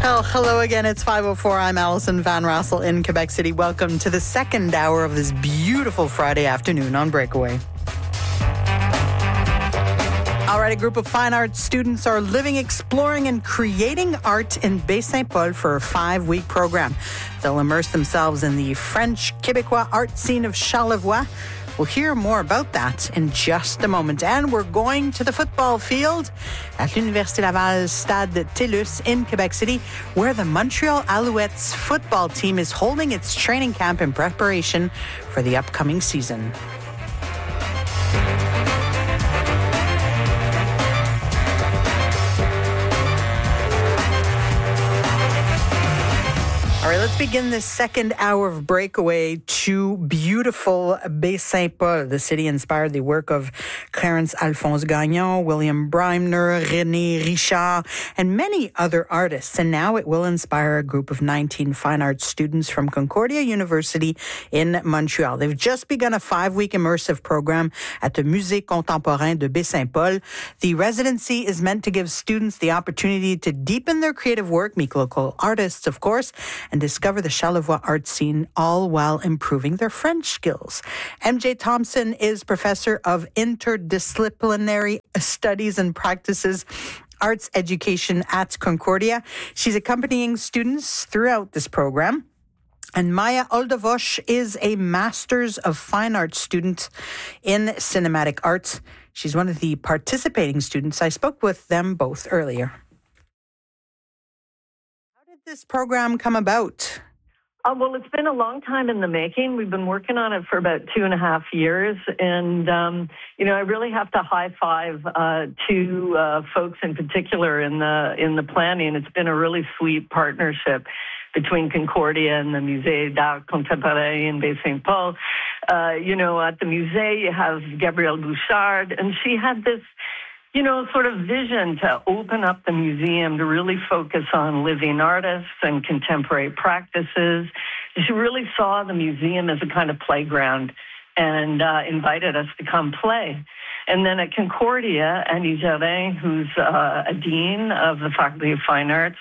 Oh, hello again. It's 5:04. I'm Alison Van Rassel in Quebec City. Welcome to the second hour of this beautiful Friday afternoon on Breakaway. All right, a group of fine arts students are living, exploring, and creating art in Baie-Saint-Paul for a 5-week program. They'll immerse themselves in the French Québécois art scene of Charlevoix. We'll hear more about that in just a moment. And we're going to the football field at l'Université Laval Stade TELUS in Quebec City, where the Montreal Alouettes football team is holding its training camp in preparation for the upcoming season. All right, let's begin this second hour of Breakaway to beautiful Baie-Saint-Paul. The city inspired the work of Clarence Alphonse Gagnon, William Breimner, René Richard, and many other artists. And now it will inspire a group of 19 fine arts students from Concordia University in Montreal. They've just begun a 5-week immersive program at the Musée Contemporain de Baie-Saint-Paul. The residency is meant to give students the opportunity to deepen their creative work, meet local artists, of course, and discover the Charlevoix art scene, all while improving their French skills. MJ Thompson is professor of interdisciplinary studies and practices arts education at Concordia. She's accompanying students throughout this program. And Maya Oldevosh is a Master's of Fine Arts student in Cinematic Arts. She's one of the participating students. I spoke with them both earlier. This program come about? Well, it's been a long time in the making. We've been working on it for about 2.5 years. And, I really have to high five two folks in particular in the planning. It's been a really sweet partnership between Concordia and the Musée d'Art Contemporain in Baie-Saint-Paul. At the Musée, you have Gabrielle Bouchard, and she had this sort of vision to open up the museum to really focus on living artists and contemporary practices. She really saw the museum as a kind of playground and invited us to come play. And then at Concordia, Annie Jarin, who's a dean of the Faculty of Fine Arts,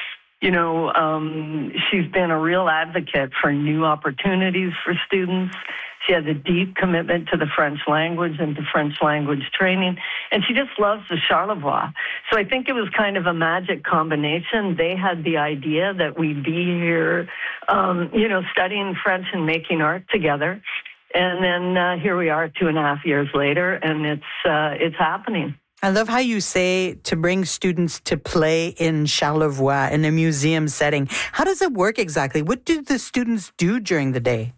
she's been a real advocate for new opportunities for students. She has a deep commitment to the French language and to French language training, and she just loves the Charlevoix. So I think it was kind of a magic combination. They had the idea that we'd be here, studying French and making art together. And then here we are 2.5 years later, and it's happening. I love how you say to bring students to play in Charlevoix in a museum setting. How does it work exactly? What do the students do during the day?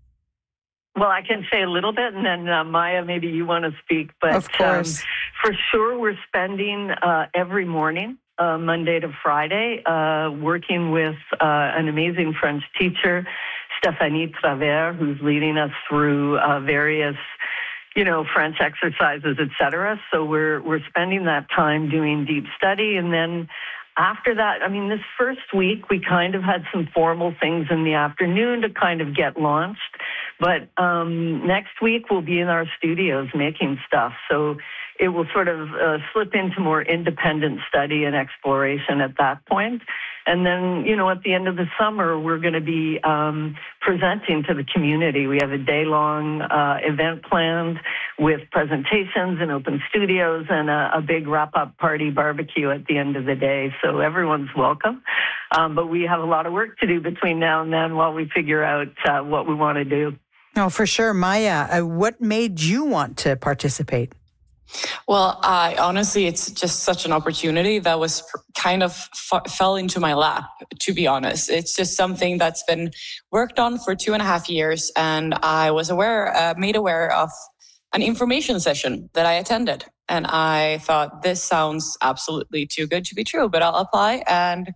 Well, I can say a little bit, and then Maya, maybe you want to speak. But of course. For sure, we're spending every morning, Monday to Friday, working with an amazing French teacher, Stéphanie Travers, who's leading us through various French exercises, etc. So we're spending that time doing deep study. And then after that, this first week, we kind of had some formal things in the afternoon to kind of get launched. But next week, we'll be in our studios making stuff. So it will sort of slip into more independent study and exploration at that point. And then, at the end of the summer, we're going to be presenting to the community. We have a day-long event planned with presentations and open studios and a big wrap-up party barbecue at the end of the day. So everyone's welcome. But we have a lot of work to do between now and then while we figure out what we want to do. Oh, for sure. Maya, what made you want to participate? Well, honestly, it's just such an opportunity that was kind of fell into my lap, to be honest. It's just something that's been worked on for 2.5 years. And I was made aware of an information session that I attended. And I thought, this sounds absolutely too good to be true, but I'll apply. And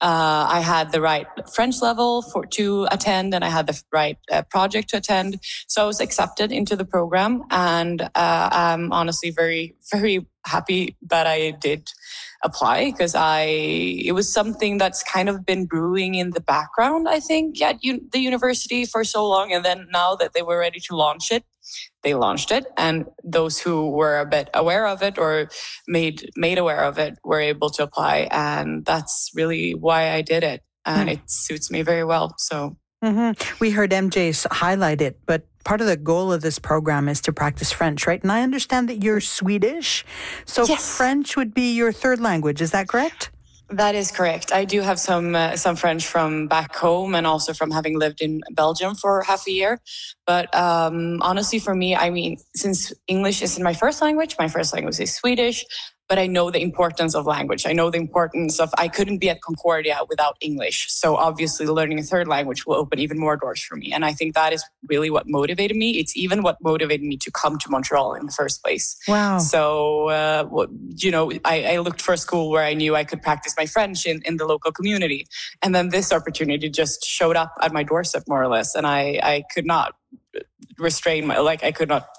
I had the right French level to attend, and I had the right project to attend. So I was accepted into the program, and I'm honestly very, very happy that I did apply, because it was something that's kind of been brewing in the background, I think, at the university for so long. And then now that they were ready to launch it, they launched it, and those who were a bit aware of it or made aware of it were able to apply, and that's really why I did it, and it suits me very well. So we heard MJ highlight it, but part of the goal of this program is to practice French, right? And I understand that you're Swedish, so yes. French would be your third language. Is that correct? That is correct. I do have some French from back home, and also from having lived in Belgium for half a year. But honestly, for me, I mean, since English isn't my first language is Swedish. But I know the importance of language. I know the importance of, I couldn't be at Concordia without English. So obviously learning a third language will open even more doors for me. And I think that is really what motivated me. It's even what motivated me to come to Montreal in the first place. Wow. So, I looked for a school where I knew I could practice my French in the local community. And then this opportunity just showed up at my doorstep, more or less. And I could not restrain I could not...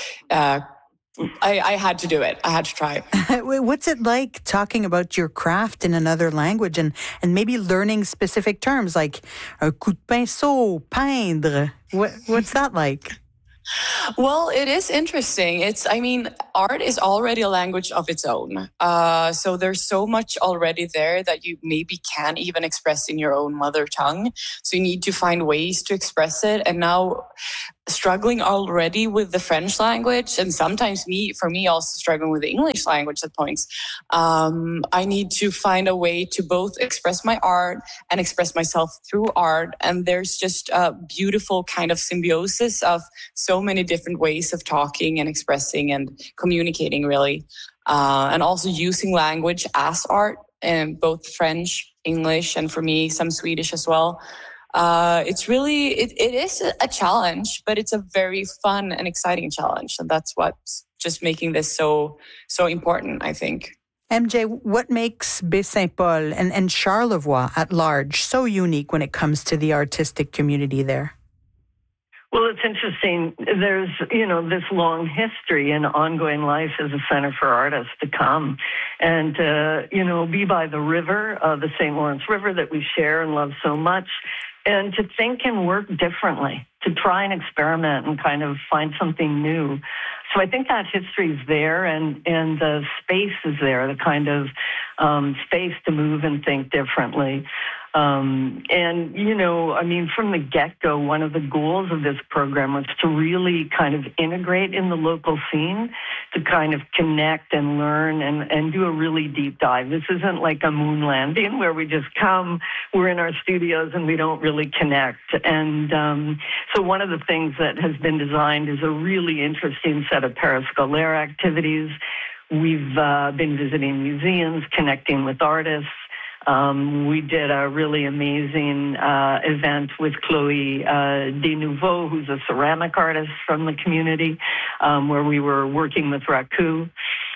I had to do it. I had to try. What's it like talking about your craft in another language and maybe learning specific terms like coup de pinceau, peindre? What's that like? Well, it is interesting. Art is already a language of its own. So there's so much already there that you maybe can't even express in your own mother tongue. So you need to find ways to express it. And now struggling already with the French language, and sometimes for me also struggling with the English language at points. I need to find a way to both express my art and express myself through art. And there's just a beautiful kind of symbiosis of so many different ways of talking and expressing and communicating, really. And also using language as art, in both French, English, and for me, some Swedish as well. It's really, it is a challenge, but it's a very fun and exciting challenge. And that's what's just making this so important, I think. MJ, what makes Baie-Saint-Paul and Charlevoix at large so unique when it comes to the artistic community there? Well, it's interesting. There's, this long history and ongoing life as a center for artists to come and, be by the river, the St. Lawrence River that we share and love so much, and to think and work differently, to try and experiment and kind of find something new. So I think that history is there, and the space is there, the kind of space to move and think differently. From the get-go, one of the goals of this program was to really kind of integrate in the local scene, to kind of connect and learn and do a really deep dive. This isn't like a moon landing where we just come, we're in our studios and we don't really connect. And so one of the things that has been designed is a really interesting set of periscolaire activities. We've been visiting museums, connecting with artists. We did a really amazing event with Chloe Desnouveaux, who's a ceramic artist from the community, where we were working with Raku.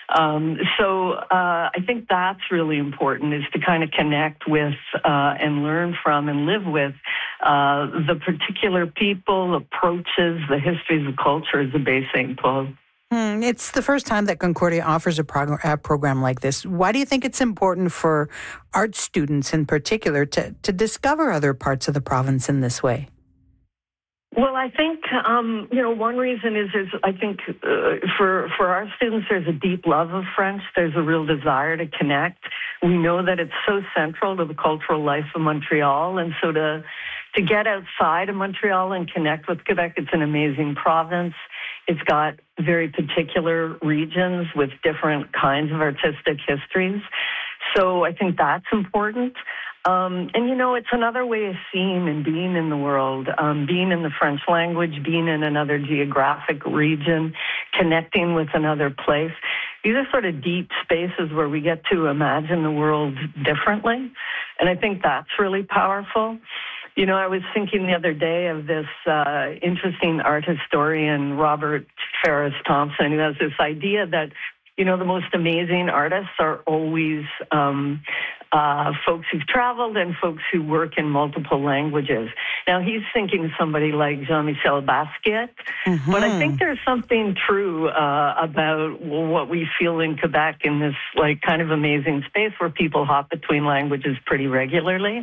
I think that's really important, is to kind of connect with and learn from and live with the particular people, approaches, the histories and cultures of Baie-Saint-Paul. It's the first time that Concordia offers a program like this. Why do you think it's important for art students in particular to discover other parts of the province in this way? Well, I think, one reason is I think for our students, there's a deep love of French. There's a real desire to connect. We know that it's so central to the cultural life of Montreal. And so to get outside of Montreal and connect with Quebec, it's an amazing province. It's got very particular regions with different kinds of artistic histories. So I think that's important. It's another way of seeing and being in the world, being in the French language, being in another geographic region, connecting with another place. These are sort of deep spaces where we get to imagine the world differently. And I think that's really powerful. I was thinking the other day of this interesting art historian, Robert Ferris Thompson, who has this idea that the most amazing artists are always folks who've traveled and folks who work in multiple languages. Now, he's thinking somebody like Jean-Michel Basquiat, but I think there's something true about what we feel in Quebec in this kind of amazing space where people hop between languages pretty regularly.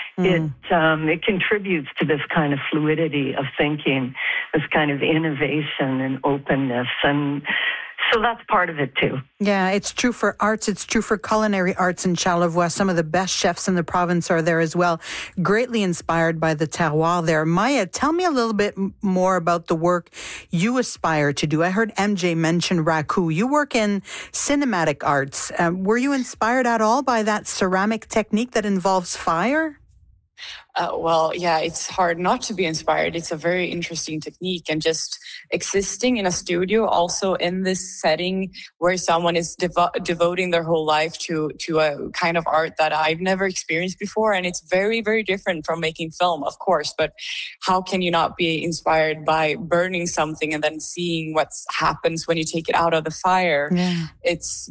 It contributes to this kind of fluidity of thinking, this kind of innovation and openness, and so that's part of it too. Yeah, it's true for arts. It's true for culinary arts in Charlevoix. Some of the best chefs in the province are there as well. Greatly inspired by the terroir there. Maya, tell me a little bit more about the work you aspire to do. I heard MJ mention raku. You work in cinematic arts. Were you inspired at all by that ceramic technique that involves fire? Well, yeah, it's hard not to be inspired. It's a very interesting technique, and just existing in a studio, also in this setting where someone is devoting their whole life to a kind of art that I've never experienced before. And it's very, very different from making film, of course. But how can you not be inspired by burning something and then seeing what happens when you take it out of the fire? Yeah. It's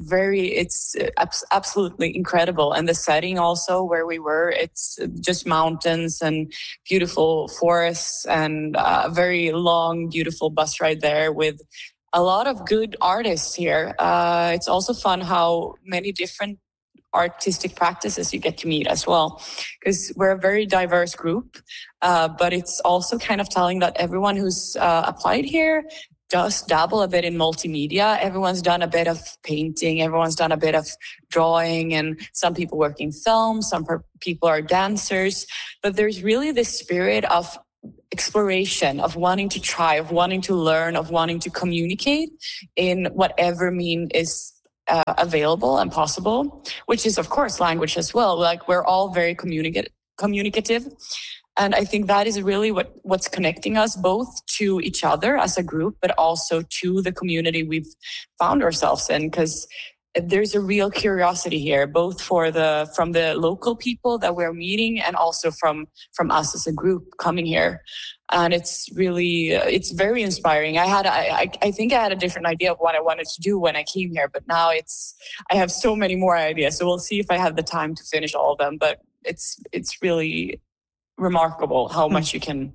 absolutely incredible. And the setting also where we were, it's just mountains and beautiful forests and a very long, beautiful bus ride there with a lot of good artists here. It's also fun how many different artistic practices you get to meet as well, because we're a very diverse group, but it's also kind of telling that everyone who's applied here does dabble a bit in multimedia. Everyone's done a bit of painting, everyone's done a bit of drawing, and some people work in film, some people are dancers, but there's really this spirit of exploration, of wanting to try, of wanting to learn, of wanting to communicate in whatever mean is available and possible, which is of course language as well. We're all very communicative. And I think that is really what's connecting us both to each other as a group, but also to the community we've found ourselves in, because there's a real curiosity here, both from the local people that we're meeting and also from us as a group coming here. And it's very inspiring. I think I had a different idea of what I wanted to do when I came here, but now I have so many more ideas. So we'll see if I have the time to finish all of them. But it's really remarkable how much you can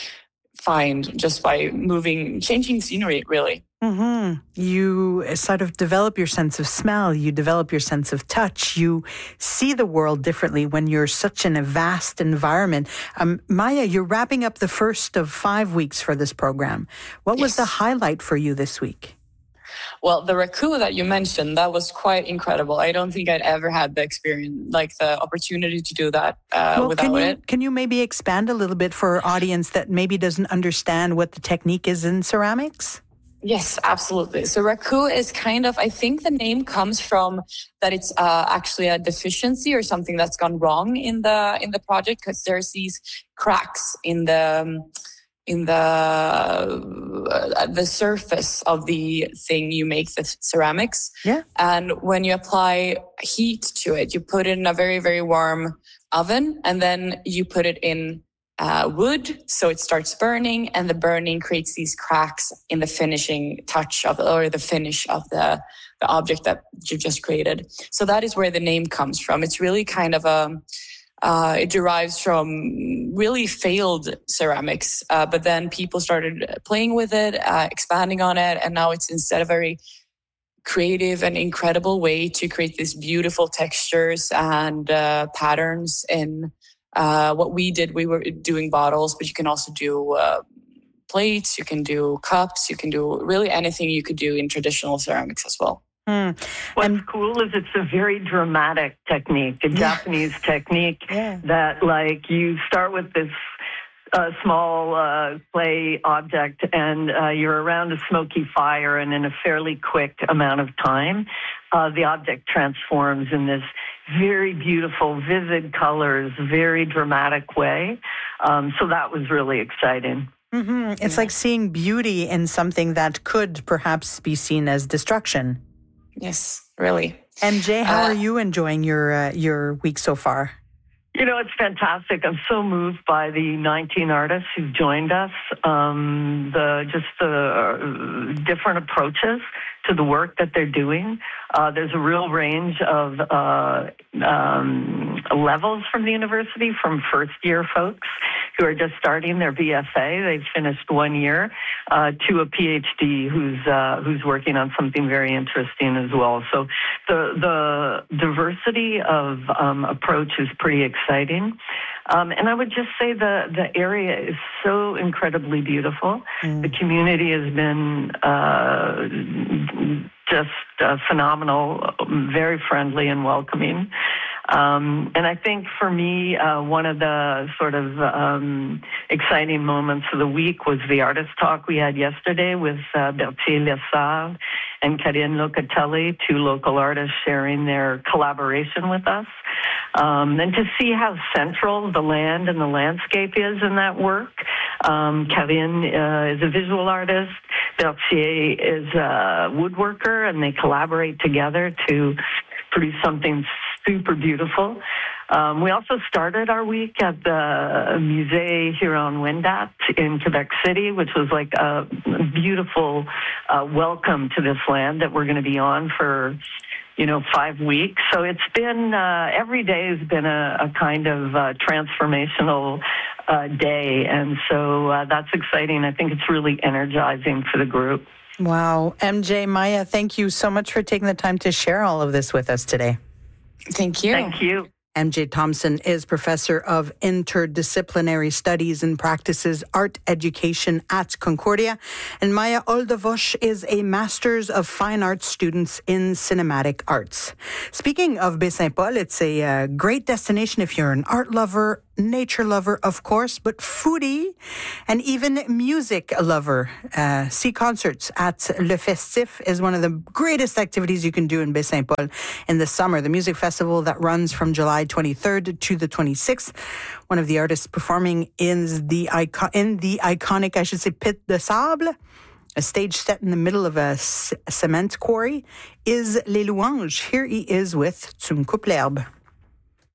find just by changing scenery, really. Mm-hmm. You sort of develop your sense of smell, you develop your sense of touch, you see the world differently when you're such in a vast environment. Maya, you're wrapping up the first of 5 weeks for this program. What was the highlight for you this week? Well, the raku that you mentioned, that was quite incredible. I don't think I'd ever had the experience, the opportunity to do that without it. Can you maybe expand a little bit for our audience that maybe doesn't understand what the technique is in ceramics? Yes, absolutely. So raku is I think the name comes from that it's actually a deficiency or something that's gone wrong in the project, because there's these cracks in the surface of the thing you make the ceramics. Yeah. And when you apply heat to it, you put it in a very, very warm oven, and then you put it in wood, so it starts burning, and the burning creates these cracks in the finishing touch or the finish of the object that you just created. So that is where the name comes from. It's really kind of it derives from really failed ceramics, but then people started playing with it, expanding on it, and now it's instead a very creative and incredible way to create these beautiful textures and patterns in what we did. We were doing bottles, but you can also do plates, you can do cups, you can do really anything you could do in traditional ceramics as well. What's cool is it's a very dramatic technique, a Japanese technique that you start with this small clay object and you're around a smoky fire, and in a fairly quick amount of time, the object transforms in this very beautiful, vivid colors, very dramatic way. So that was really exciting. Mm-hmm. It's like seeing beauty in something that could perhaps be seen as destruction. Yes, really. MJ, how are you enjoying your week so far? It's fantastic. I'm so moved by the 19 artists who've joined us. The different approaches to the work that they're doing. There's a real range of levels from the university, from first-year folks who are just starting their BFA. They've finished 1 year, to a PhD who's working on something very interesting as well. So the diversity of approach is pretty exciting. And I would just say the area is so incredibly beautiful. The community has been just phenomenal, very friendly and welcoming. And I think for me, one of the sort of exciting moments of the week was the artist talk we had yesterday with Berthier Lessard and Karine Locatelli, two local artists sharing their collaboration with us. And to see how central the land and the landscape is in that work. Karine is a visual artist. Berthier is a woodworker, and they collaborate together to produce something super beautiful. We also started our week at the Musée Huron-Wendat in Quebec City, which was like a beautiful welcome to this land that we're going to be on for 5 weeks. So it's been, every day has been a kind of transformational day. And so that's exciting. I think it's really energizing for the group. Wow. MJ, Maya, thank you so much for taking the time to share all of this with us today. Thank you. Thank you. MJ Thompson is professor of interdisciplinary studies and practices art education at Concordia. And Maya Oldevosh is a master's of fine arts students in cinematic arts. Speaking of Baie-Saint-Paul, it's a great destination if you're an art lover, nature lover, of course, but foodie and even music lover. See concerts at Le Festif is one of the greatest activities you can do in Baie-Saint-Paul in the summer. The music festival that runs from July 23rd to the 26th. One of the artists performing in the iconic, I should say, Pit de Sable, a stage set in the middle of a cement quarry, is Les Louanges. Here he is with Tu me coupes l'herbe.